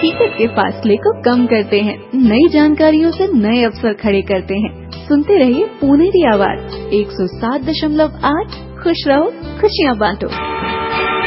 हकीकत के फासले को कम करते हैं, नई जानकारियों से नए अवसर खड़े करते हैं। सुनते रहिए पुनेरी आवाज 107.8। खुश रहो, खुशियाँ बांटो।